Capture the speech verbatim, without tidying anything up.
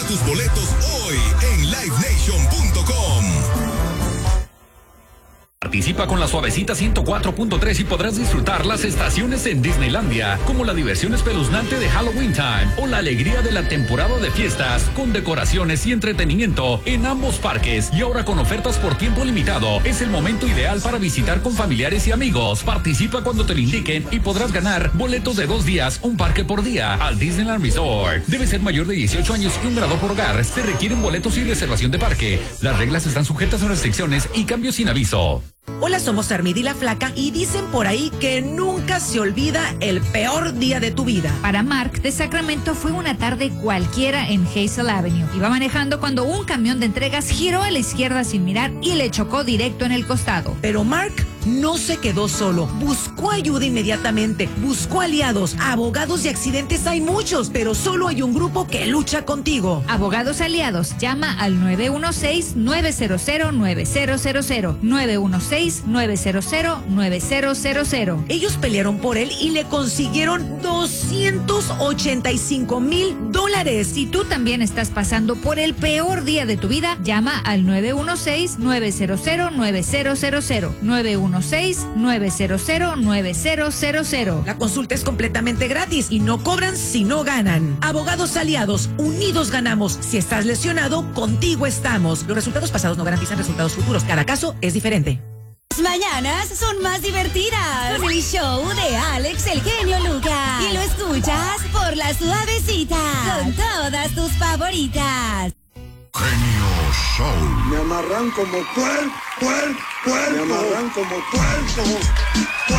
tus boletos hoy en live nation punto com. Participa con la Suavecita ciento cuatro punto tres y podrás disfrutar las estaciones en Disneylandia, como la diversión espeluznante de Halloween Time o la alegría de la temporada de fiestas, con decoraciones y entretenimiento en ambos parques y ahora con ofertas por tiempo limitado. Es el momento ideal para visitar con familiares y amigos. Participa cuando te lo indiquen y podrás ganar boletos de dos días, un parque por día al Disneyland Resort. Debe ser mayor de dieciocho años y un grado por hogar. Se requieren boletos y reservación de parque. Las reglas están sujetas a restricciones y cambios sin aviso. Hola, somos Armida y la Flaca y dicen por ahí que nunca se olvida el peor día de tu vida. Para Mark, de Sacramento fue una tarde cualquiera en Hazel Avenue. Iba manejando cuando un camión de entregas giró a la izquierda sin mirar y le chocó directo en el costado. Pero Mark no se quedó solo. Buscó ayuda inmediatamente. Buscó aliados. Abogados de accidentes hay muchos, pero solo hay un grupo que lucha contigo. Abogados aliados. Llama al nueve uno seis, nueve cero cero, nueve cero cero cero. nueve uno seis, nueve cero cero, nueve cero cero cero. Ellos pelearon por él y le consiguieron doscientos ochenta y cinco mil dólares. Si tú también estás pasando por el peor día de tu vida, llama al nueve uno seis, nueve cero cero, nueve cero cero cero. nueve uno seis, nueve cero cero, nueve cero cero cero. La consulta es completamente gratis y no cobran si no ganan. Abogados aliados, unidos ganamos. Si estás lesionado, contigo estamos. Los resultados pasados no garantizan resultados futuros. Cada caso es diferente. Las mañanas son más divertidas con el show de Alex el genio Lucas. Y lo escuchas por La Suavecita con todas tus favoritas. Genio Show. Me amarran como puer, puer, puerco. Me amarran como puerco.